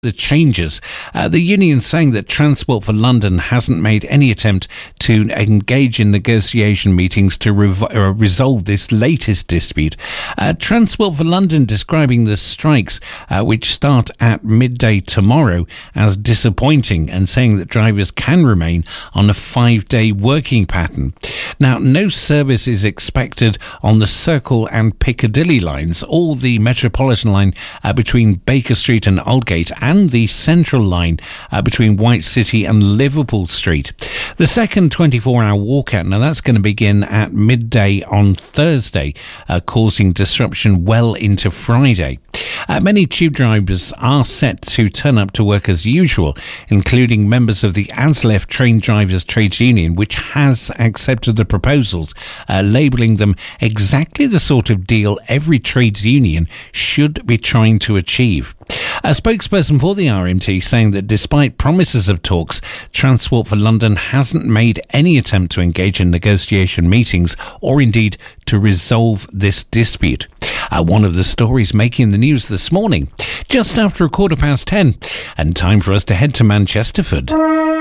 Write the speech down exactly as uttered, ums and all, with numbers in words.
the changes. Uh, the union saying that Transport for London hasn't made any attempt to engage in negotiation meetings to rev- uh, resolve this latest dispute. Uh, Transport for London describing the strikes, uh, which start at midday tomorrow, as disappointing and saying that drivers can remain on a five-day working pattern. Now, no service is expected on the Circle and Piccadilly lines or the Metropolitan line uh, between Baker Street and Aldgate, and the Central line uh, between White City and Liverpool Street. The second twenty-four hour walkout, now that's going to begin at midday on Thursday, uh, causing disruption well into Friday. Uh, many tube drivers are set to turn up to work as usual, including members of the ASLEF Train Drivers Trades Union, which has accepted the proposals, uh, labelling them exactly the sort of deal every trades union should be trying to achieve. A spokesperson for the R M T saying that despite promises of talks, Transport for London hasn't made any attempt to engage in negotiation meetings or indeed to resolve this dispute. Uh, one of the stories making the news this morning, just after a quarter past ten, and time for us to head to Manchesterford.